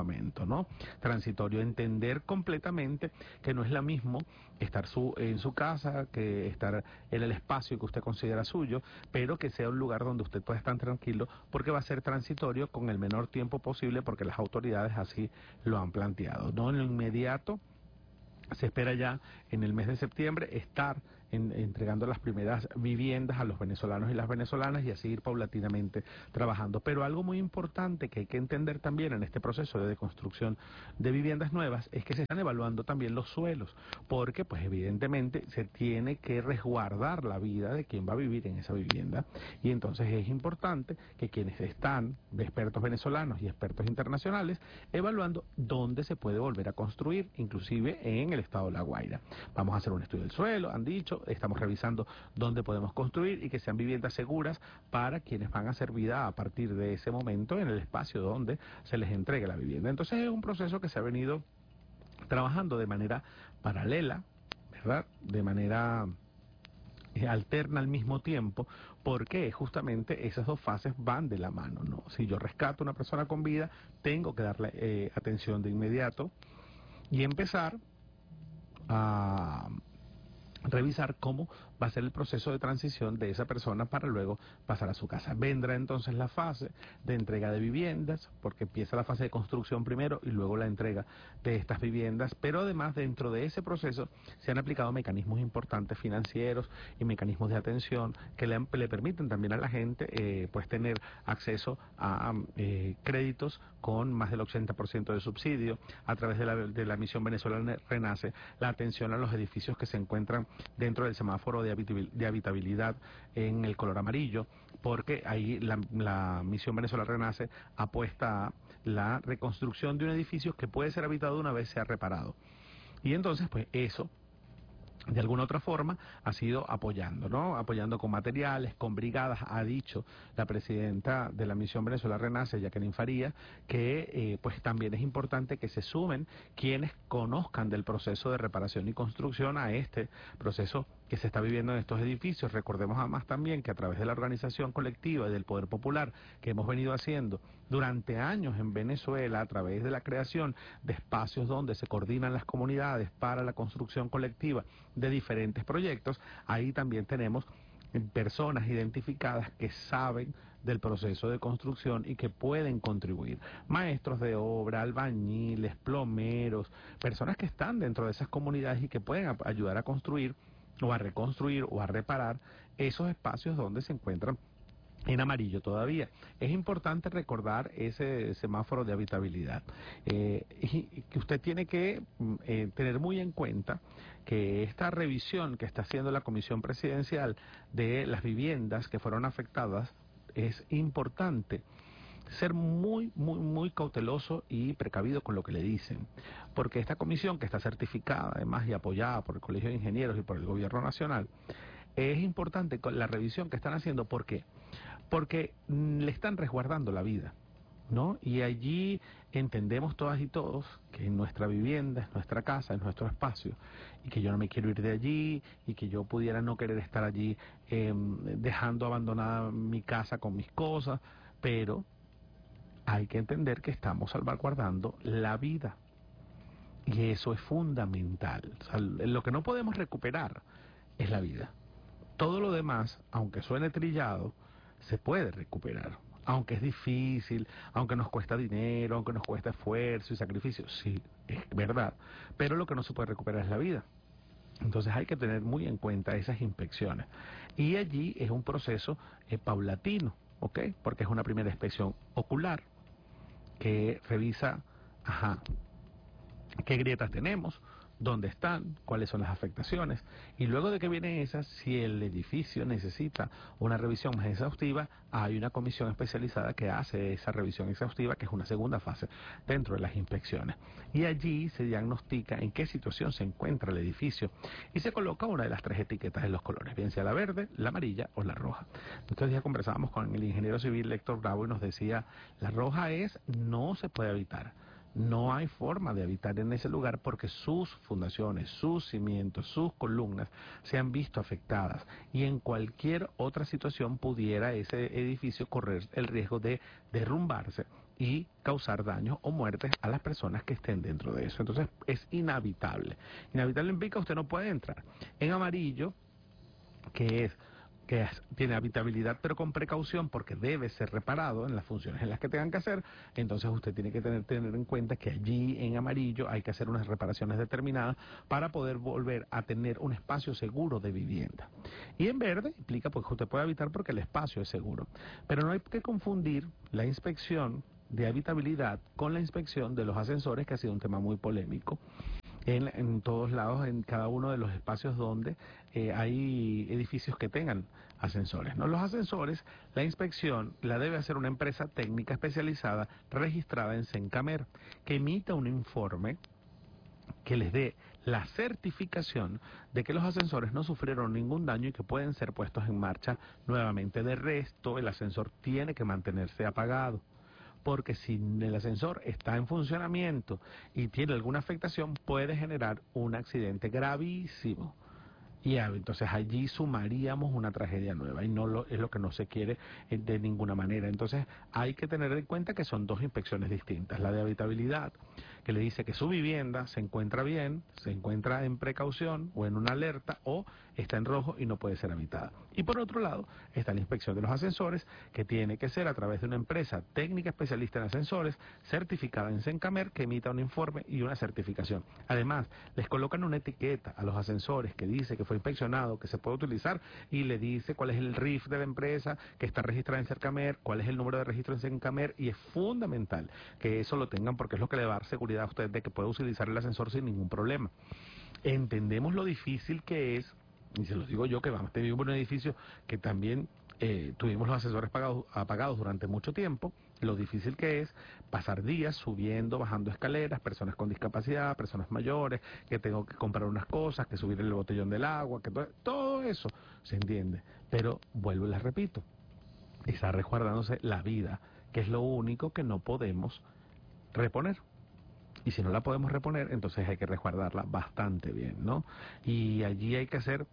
momento, ¿no? Transitorio, entender completamente que no es lo mismo estar su, en su casa que estar en el espacio que usted considera suyo, pero que sea un lugar donde usted pueda estar tranquilo, porque va a ser transitorio con el menor tiempo posible, porque las autoridades así lo han planteado, ¿no? En lo inmediato se espera ya en el mes de septiembre estar en, entregando las primeras viviendas a los venezolanos y las venezolanas y así ir paulatinamente trabajando. Pero algo muy importante que hay que entender también en este proceso de construcción de viviendas nuevas es que se están evaluando también los suelos, porque pues evidentemente se tiene que resguardar la vida de quien va a vivir en esa vivienda, y entonces es importante que quienes están, expertos venezolanos y expertos internacionales, evaluando dónde se puede volver a construir, inclusive en el estado de La Guaira. Vamos a hacer un estudio del suelo, han dicho, estamos revisando dónde podemos construir y que sean viviendas seguras para quienes van a hacer vida a partir de ese momento en el espacio donde se les entregue la vivienda. Entonces es un proceso que se ha venido trabajando de manera paralela, ¿verdad? De manera eh, alterna al mismo tiempo, porque justamente esas dos fases van de la mano, ¿no? Si yo rescato a una persona con vida, tengo que darle eh, atención de inmediato y empezar a revisar cómo va a ser el proceso de transición de esa persona para luego pasar a su casa. Vendrá entonces la fase de entrega de viviendas, porque empieza la fase de construcción primero y luego la entrega de estas viviendas, pero además dentro de ese proceso se han aplicado mecanismos importantes financieros y mecanismos de atención que le, le permiten también a la gente eh, pues tener acceso a eh, créditos con más del ochenta por ciento de subsidio a través de la, de la misión Venezuela Renace, la atención a los edificios que se encuentran dentro del semáforo de de habitabilidad en el color amarillo, porque ahí la, la misión Venezuela Renace apuesta a la reconstrucción de un edificio que puede ser habitado una vez sea reparado. Y entonces, pues eso de alguna otra forma ha sido apoyando, ¿no? Apoyando con materiales, con brigadas. Ha dicho la presidenta de la misión Venezuela Renace, Jacqueline Faría, que eh, pues también es importante que se sumen quienes conozcan del proceso de reparación y construcción a este proceso que se está viviendo en estos edificios. Recordemos además también que a través de la organización colectiva y del poder popular que hemos venido haciendo durante años en Venezuela, a través de la creación de espacios donde se coordinan las comunidades para la construcción colectiva de diferentes proyectos, ahí también tenemos personas identificadas que saben del proceso de construcción y que pueden contribuir. Maestros de obra, albañiles, plomeros, personas que están dentro de esas comunidades y que pueden ayudar a construir o a reconstruir o a reparar esos espacios donde se encuentran en amarillo todavía. Es importante recordar ese semáforo de habitabilidad. Eh, y que usted tiene que eh, tener muy en cuenta que esta revisión que está haciendo la Comisión Presidencial de las viviendas que fueron afectadas, es importante ser muy, muy, muy cauteloso y precavido con lo que le dicen, porque esta comisión, que está certificada además y apoyada por el Colegio de Ingenieros y por el Gobierno Nacional, es importante con la revisión que están haciendo. ¿Por qué? Porque le están resguardando la vida, ¿no? Y allí entendemos todas y todos que nuestra vivienda es nuestra casa, es nuestro espacio, y que yo no me quiero ir de allí, y que yo pudiera no querer estar allí eh, dejando abandonada mi casa con mis cosas, pero hay que entender que estamos salvaguardando la vida, y eso es fundamental. O sea, lo que no podemos recuperar es la vida. Todo lo demás, aunque suene trillado, se puede recuperar, aunque es difícil, aunque nos cuesta dinero, aunque nos cuesta esfuerzo y sacrificio, sí, es verdad, pero lo que no se puede recuperar es la vida. Entonces hay que tener muy en cuenta esas inspecciones, y allí es un proceso eh, paulatino, ¿ok? Porque es una primera inspección ocular que revisa, ajá, qué grietas tenemos, dónde están, cuáles son las afectaciones, y luego de que vienen esas, si el edificio necesita una revisión más exhaustiva, hay una comisión especializada que hace esa revisión exhaustiva, que es una segunda fase dentro de las inspecciones, y allí se diagnostica en qué situación se encuentra el edificio y se coloca una de las tres etiquetas de los colores, bien sea la verde, la amarilla o la roja. Entonces ya conversábamos con el ingeniero civil Héctor Bravo y nos decía, la roja es no se puede habitar. No hay forma de habitar en ese lugar porque sus fundaciones, sus cimientos, sus columnas se han visto afectadas, y en cualquier otra situación pudiera ese edificio correr el riesgo de derrumbarse y causar daños o muertes a las personas que estén dentro de eso. Entonces es inhabitable. Inhabitable implica usted no puede entrar. En amarillo, que es que es, tiene habitabilidad pero con precaución porque debe ser reparado en las funciones en las que tengan que hacer, entonces usted tiene que tener, tener en cuenta que allí en amarillo hay que hacer unas reparaciones determinadas para poder volver a tener un espacio seguro de vivienda. Y en verde implica pues que usted puede habitar porque el espacio es seguro. Pero no hay que confundir la inspección de habitabilidad con la inspección de los ascensores, que ha sido un tema muy polémico. En, en todos lados, en cada uno de los espacios donde eh, hay edificios que tengan ascensores, ¿no? Los ascensores, la inspección la debe hacer una empresa técnica especializada registrada en Sencamer, que emita un informe que les dé la certificación de que los ascensores no sufrieron ningún daño y que pueden ser puestos en marcha nuevamente. De resto, el ascensor tiene que mantenerse apagado, porque si el ascensor está en funcionamiento y tiene alguna afectación, puede generar un accidente gravísimo. Y entonces allí sumaríamos una tragedia nueva y no lo, es lo que no se quiere de ninguna manera. Entonces hay que tener en cuenta que son dos inspecciones distintas. La de habitabilidad, que le dice que su vivienda se encuentra bien, se encuentra en precaución o en una alerta o está en rojo y no puede ser habitada. Y por otro lado está la inspección de los ascensores, que tiene que ser a través de una empresa técnica especialista en ascensores, certificada en Sencamer, que emita un informe y una certificación. Además, les colocan una etiqueta a los ascensores que dice que fue inspeccionado, que se puede utilizar, y le dice cuál es el R I F de la empresa, que está registrada en Sencamer, cuál es el número de registro en Sencamer, y es fundamental que eso lo tengan porque es lo que le va a dar seguridad a usted de que puede utilizar el ascensor sin ningún problema. Entendemos lo difícil que es, y se los digo yo que vamos, vivimos en un edificio que también eh, tuvimos los ascensores apagados, apagados durante mucho tiempo, lo difícil que es pasar días subiendo, bajando escaleras, personas con discapacidad, personas mayores, que tengo que comprar unas cosas, que subir el botellón del agua, que todo, todo eso se entiende. Pero vuelvo y les repito, está resguardándose la vida, que es lo único que no podemos reponer. Y si no la podemos reponer, entonces hay que resguardarla bastante bien, ¿no? Y allí hay que hacer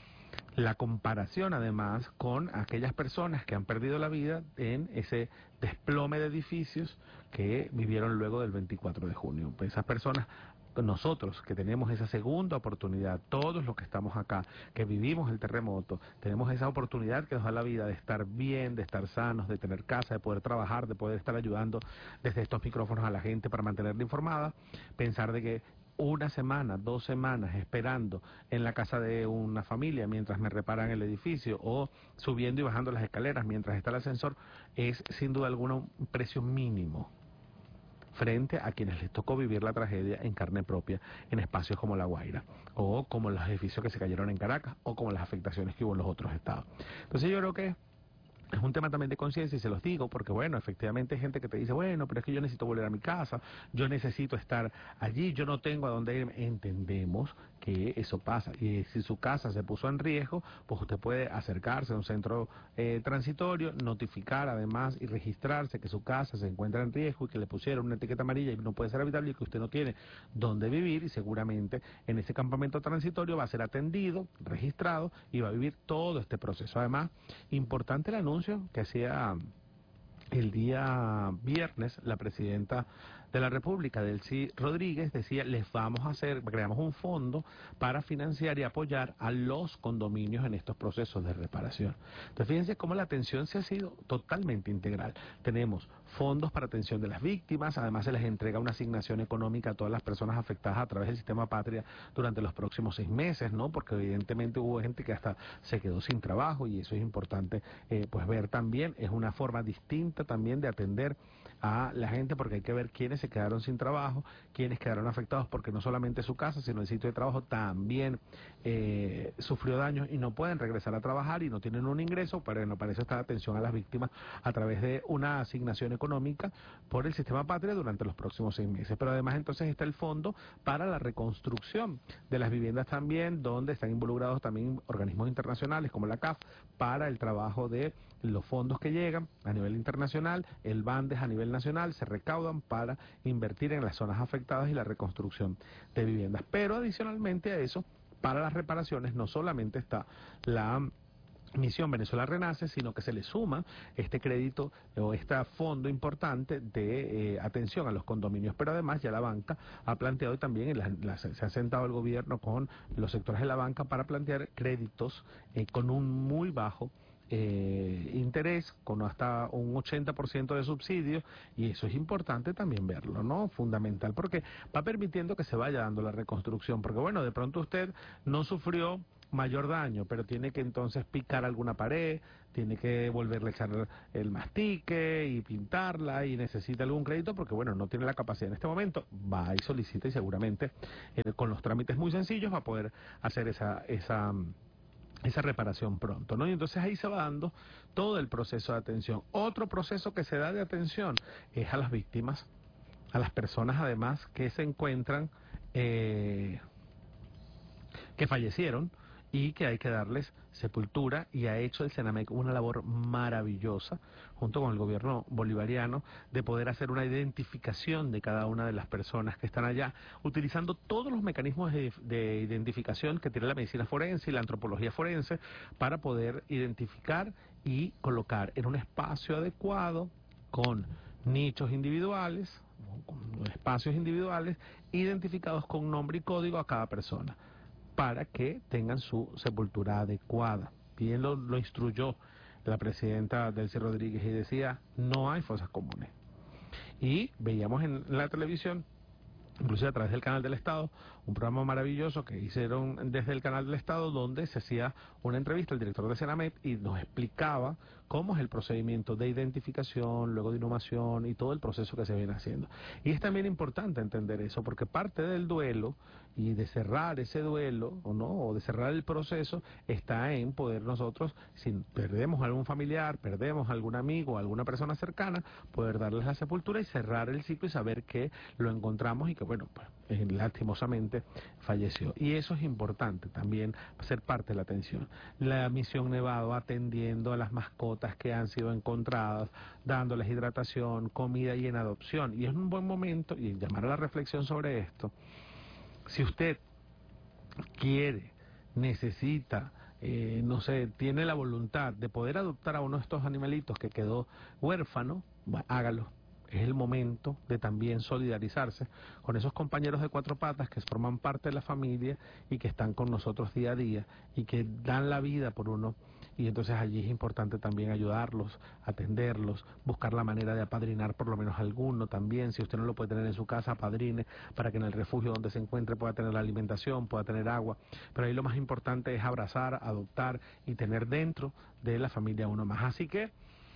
la comparación además con aquellas personas que han perdido la vida en ese desplome de edificios que vivieron luego del veinticuatro de junio. Pues esas personas, nosotros que tenemos esa segunda oportunidad, todos los que estamos acá, que vivimos el terremoto, tenemos esa oportunidad que nos da la vida de estar bien, de estar sanos, de tener casa, de poder trabajar, de poder estar ayudando desde estos micrófonos a la gente para mantenerla informada, pensar de que una semana, dos semanas esperando en la casa de una familia mientras me reparan el edificio o subiendo y bajando las escaleras mientras está el ascensor es sin duda alguna un precio mínimo frente a quienes les tocó vivir la tragedia en carne propia en espacios como La Guaira o como los edificios que se cayeron en Caracas o como las afectaciones que hubo en los otros estados. Entonces yo creo que es un tema también de conciencia y se los digo porque, bueno, efectivamente hay gente que te dice, bueno, pero es que yo necesito volver a mi casa, yo necesito estar allí, yo no tengo a dónde ir. Entendemos que eso pasa y si su casa se puso en riesgo, pues usted puede acercarse a un centro eh, transitorio, notificar además y registrarse que su casa se encuentra en riesgo y que le pusieron una etiqueta amarilla y no puede ser habitable y que usted no tiene dónde vivir y seguramente en ese campamento transitorio va a ser atendido, registrado y va a vivir todo este proceso. Además, importante el anuncio que hacía el día viernes la presidenta de la República, Delcy Rodríguez, decía, les vamos a hacer, creamos un fondo para financiar y apoyar a los condominios en estos procesos de reparación. Entonces fíjense cómo la atención se ha sido totalmente integral. Tenemos fondos para atención de las víctimas, además se les entrega una asignación económica a todas las personas afectadas a través del sistema Patria durante los próximos seis meses, ¿no? Porque evidentemente hubo gente que hasta se quedó sin trabajo y eso es importante eh, pues ver también, es una forma distinta también de atender a la gente porque hay que ver quiénes se quedaron sin trabajo, quiénes quedaron afectados porque no solamente su casa, sino el sitio de trabajo también eh, sufrió daños y no pueden regresar a trabajar y no tienen un ingreso, pero no para eso está la atención a las víctimas a través de una asignación económica por el sistema Patria durante los próximos seis meses. Pero además entonces está el fondo para la reconstrucción de las viviendas también, donde están involucrados también organismos internacionales como la C A F para el trabajo de los fondos que llegan a nivel internacional, el Bandes a nivel nacional, se recaudan para invertir en las zonas afectadas y la reconstrucción de viviendas. Pero adicionalmente a eso, para las reparaciones no solamente está la Misión Venezuela Renace, sino que se le suma este crédito o este fondo importante de eh, atención a los condominios. Pero además ya la banca ha planteado y también en la, la, se ha sentado el gobierno con los sectores de la banca para plantear créditos eh, con un muy bajo Eh, interés, con hasta un ochenta por ciento de subsidio, y eso es importante también verlo, ¿no? Fundamental, porque va permitiendo que se vaya dando la reconstrucción, porque bueno, de pronto usted no sufrió mayor daño, pero tiene que entonces picar alguna pared, tiene que volverle a echar el mastique y pintarla, y necesita algún crédito porque bueno, no tiene la capacidad en este momento, va y solicita, y seguramente eh, con los trámites muy sencillos va a poder hacer esa esa esa reparación pronto, ¿no? Y entonces ahí se va dando todo el proceso de atención. Otro proceso que se da de atención es a las víctimas, a las personas además que se encuentran, eh, que fallecieron y que hay que darles sepultura, y ha hecho el Senamec una labor maravillosa junto con el gobierno bolivariano de poder hacer una identificación de cada una de las personas que están allá, utilizando todos los mecanismos de, de identificación que tiene la medicina forense y la antropología forense para poder identificar y colocar en un espacio adecuado con nichos individuales, con espacios individuales identificados con nombre y código a cada persona, para que tengan su sepultura adecuada. Bien lo, lo instruyó la presidenta Delcy Rodríguez y decía, no hay fosas comunes. Y veíamos en la televisión, inclusive a través del Canal del Estado, un programa maravilloso que hicieron desde el Canal del Estado, donde se hacía una entrevista al director de Senamec y nos explicaba cómo es el procedimiento de identificación, luego de inhumación y todo el proceso que se viene haciendo. Y es también importante entender eso, porque parte del duelo y de cerrar ese duelo, o no, o de cerrar el proceso, está en poder nosotros, si perdemos a algún familiar, perdemos a algún amigo, a alguna persona cercana, poder darles la sepultura y cerrar el ciclo y saber que lo encontramos y que, bueno, pues eh, lastimosamente falleció. Y eso es importante también, ser parte de la atención. La Misión Nevado atendiendo a las mascotas que han sido encontradas, dándoles hidratación, comida y en adopción. Y es un buen momento, y llamar a la reflexión sobre esto. Si usted quiere, necesita, eh, no sé, tiene la voluntad de poder adoptar a uno de estos animalitos que quedó huérfano, bueno, hágalo. Es el momento de también solidarizarse con esos compañeros de cuatro patas que forman parte de la familia y que están con nosotros día a día y que dan la vida por uno. Y entonces allí es importante también ayudarlos, atenderlos, buscar la manera de apadrinar por lo menos alguno también. Si usted no lo puede tener en su casa, apadrine para que en el refugio donde se encuentre pueda tener la alimentación, pueda tener agua. Pero ahí lo más importante es abrazar, adoptar y tener dentro de la familia uno más. Así que,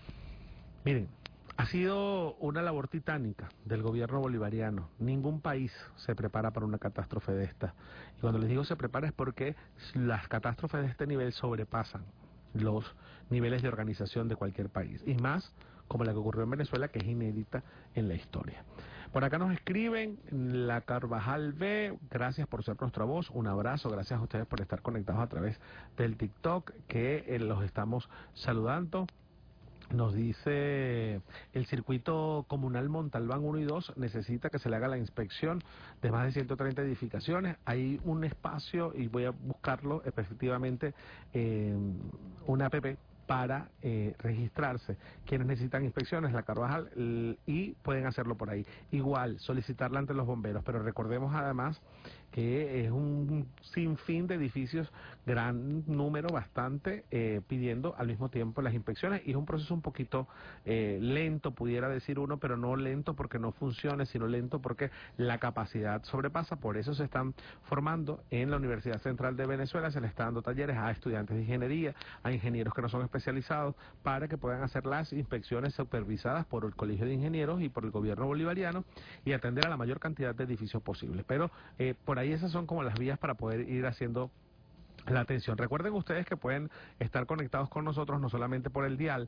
miren, ha sido una labor titánica del gobierno bolivariano. Ningún país se prepara para una catástrofe de esta. Y cuando les digo se prepara es porque las catástrofes de este nivel sobrepasan los niveles de organización de cualquier país. Y más como la que ocurrió en Venezuela, que es inédita en la historia. Por acá nos escriben, la Carvajal B, gracias por ser nuestra voz, un abrazo, gracias a ustedes por estar conectados a través del TikTok, que eh, los estamos saludando. Nos dice, el circuito comunal Montalbán uno y dos necesita que se le haga la inspección de más de ciento treinta edificaciones. Hay un espacio, y voy a buscarlo, efectivamente, eh, una app para eh, registrarse. Quienes necesitan inspecciones, la Carvajal, l- y pueden hacerlo por ahí. Igual, solicitarla ante los bomberos, pero recordemos además que es un sinfín de edificios, gran número, bastante, eh, pidiendo al mismo tiempo las inspecciones, y es un proceso un poquito eh, lento, pudiera decir uno, pero no lento porque no funcione, sino lento porque la capacidad sobrepasa. Por eso se están formando en la Universidad Central de Venezuela, se les está dando talleres a estudiantes de ingeniería, a ingenieros que no son especializados, para que puedan hacer las inspecciones supervisadas por el Colegio de Ingenieros y por el gobierno bolivariano y atender a la mayor cantidad de edificios posibles. Pero eh, por ahí esas son como las vías para poder ir haciendo la atención. Recuerden ustedes que pueden estar conectados con nosotros no solamente por el dial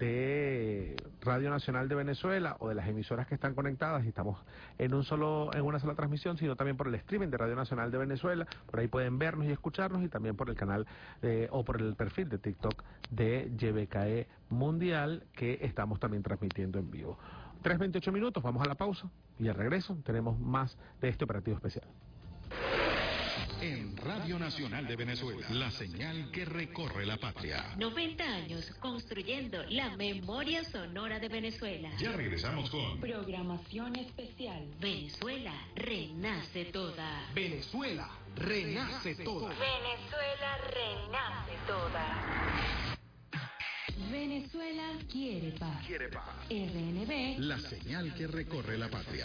de Radio Nacional de Venezuela o de las emisoras que están conectadas y estamos en un solo en una sola transmisión, sino también por el streaming de Radio Nacional de Venezuela. Por ahí pueden vernos y escucharnos, y también por el canal eh, o por el perfil de TikTok de Y B K E Mundial, que estamos también transmitiendo en vivo. tres veintiocho minutos, vamos a la pausa y al regreso tenemos más de este operativo especial. En Radio Nacional de Venezuela, la señal que recorre la patria. noventa años construyendo la memoria sonora de Venezuela. Ya regresamos con Programación especial. Venezuela renace toda. Venezuela renace toda. Venezuela renace toda. Venezuela quiere paz. Quiere paz. R N B. La señal que recorre la patria.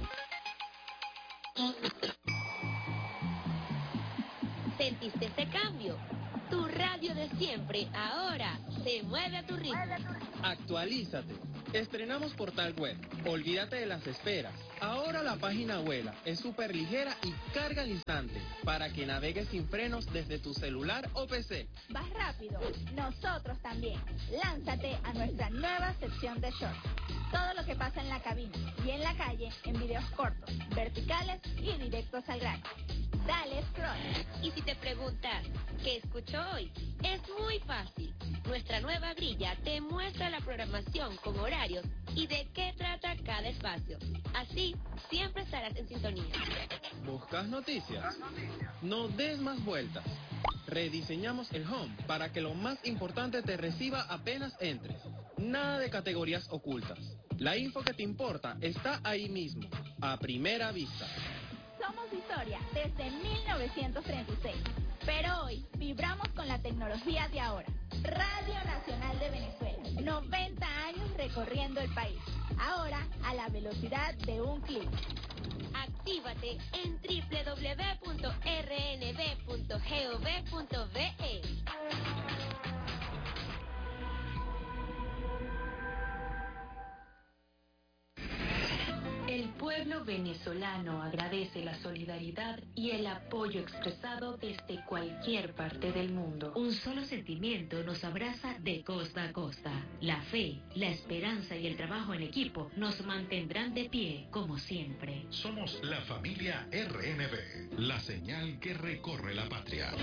¿Sentiste ese cambio? Tu radio de siempre ahora se mueve a tu ritmo. Actualízate. Estrenamos portal web. Olvídate de las esperas. Ahora la página vuela, es súper ligera y carga al instante para que navegues sin frenos desde tu celular o P C. Vas rápido. Nosotros también. Lánzate a nuestra nueva sección de shorts. Todo lo que pasa en la cabina y en la calle en videos cortos, verticales y directos al grano. Dale scroll. Y si te preguntas, ¿qué escucho hoy? Es muy fácil. Nuestra nueva grilla te muestra la programación con horarios y de qué trata cada espacio. Así, siempre estarás en sintonía. ¿Buscas noticias? No des más vueltas. Rediseñamos el home para que lo más importante te reciba apenas entres. Nada de categorías ocultas. La info que te importa está ahí mismo, a primera vista. Somos historia desde mil novecientos treinta y seis, pero hoy vibramos con la tecnología de ahora. Radio Nacional de Venezuela, noventa años recorriendo el país, ahora a la velocidad de un clic. Actívate en doble u doble u doble u punto r n b punto gov punto be. El pueblo venezolano agradece la solidaridad y el apoyo expresado desde cualquier parte del mundo. Un solo sentimiento nos abraza de costa a costa. La fe, la esperanza y el trabajo en equipo nos mantendrán de pie como siempre. Somos la familia R N B, la señal que recorre la patria.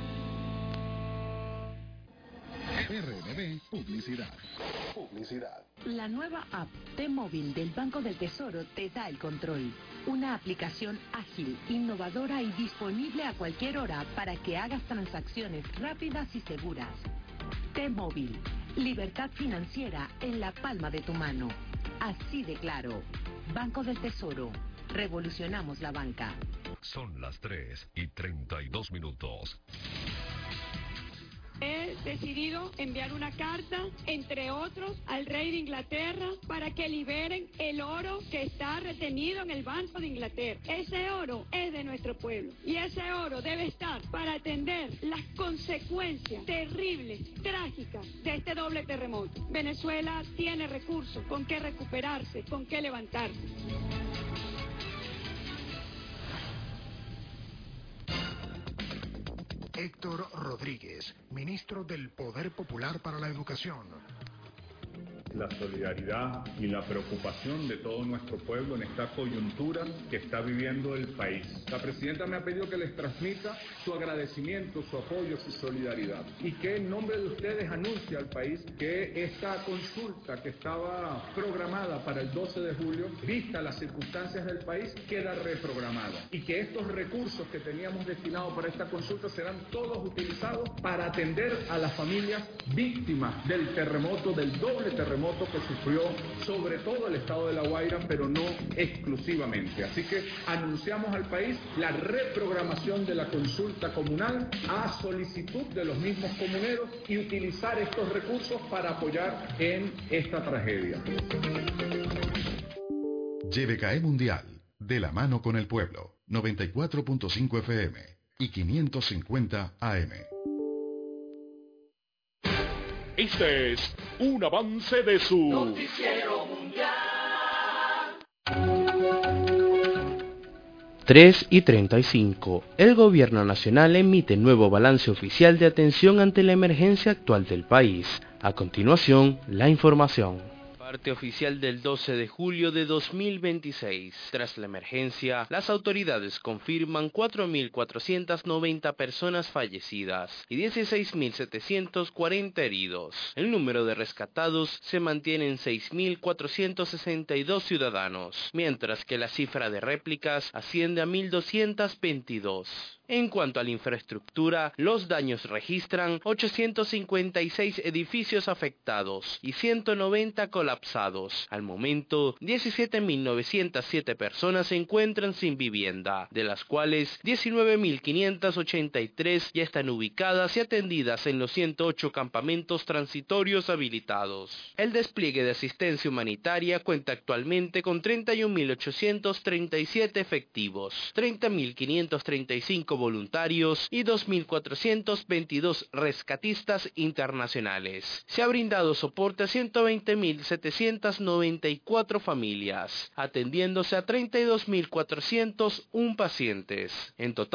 R N B Publicidad. Publicidad. La nueva app T-Móvil del Banco del Tesoro te da el control. Una aplicación ágil, innovadora y disponible a cualquier hora para que hagas transacciones rápidas y seguras. T-Móvil, libertad financiera en la palma de tu mano. Así de claro. Banco del Tesoro. Revolucionamos la banca. Son las tres y treinta y dos minutos. He decidido enviar una carta, entre otros, al rey de Inglaterra para que liberen el oro que está retenido en el Banco de Inglaterra. Ese oro es de nuestro pueblo y ese oro debe estar para atender las consecuencias terribles, trágicas de este doble terremoto. Venezuela tiene recursos con qué recuperarse, con qué levantarse. Héctor Rodríguez, ministro del Poder Popular para la Educación. La solidaridad y la preocupación de todo nuestro pueblo en esta coyuntura que está viviendo el país. La presidenta me ha pedido que les transmita su agradecimiento, su apoyo, su solidaridad y que en nombre de ustedes anuncie al país que esta consulta que estaba programada para el doce de julio, vista las circunstancias del país, queda reprogramada y que estos recursos que teníamos destinados para esta consulta serán todos utilizados para atender a las familias víctimas del terremoto, del doble terremoto que sufrió sobre todo el estado de La Guaira, pero no exclusivamente. Así que anunciamos al país la reprogramación de la consulta comunal a solicitud de los mismos comuneros y utilizar estos recursos para apoyar en esta tragedia. Y V K E Mundial, de la mano con el pueblo, noventa y cuatro punto cinco F M y quinientos cincuenta A M. Este es un avance de su Noticiero Mundial. tres y treinta y cinco. El Gobierno Nacional emite nuevo balance oficial de atención ante la emergencia actual del país. A continuación, la información. Parte oficial del doce de julio de dos mil veintiséis. Tras la emergencia, las autoridades confirman cuatro mil cuatrocientas noventa personas fallecidas y dieciséis mil setecientos cuarenta heridos. El número de rescatados se mantiene en seis mil cuatrocientos sesenta y dos ciudadanos, mientras que la cifra de réplicas asciende a mil doscientos veintidós. En cuanto a la infraestructura, los daños registran ochocientos cincuenta y seis edificios afectados y ciento noventa colapsados. Al momento, diecisiete mil novecientas siete personas se encuentran sin vivienda, de las cuales diecinueve mil quinientas ochenta y tres ya están ubicadas y atendidas en los ciento ocho campamentos transitorios habilitados. El despliegue de asistencia humanitaria cuenta actualmente con treinta y un mil ochocientos treinta y siete efectivos, treinta mil quinientos treinta y cinco voluntarios y dos mil cuatrocientos veintidós rescatistas internacionales. Se ha brindado soporte a ciento veinte mil setecientos noventa y cuatro familias, atendiéndose a treinta y dos mil cuatrocientos uno pacientes. En total,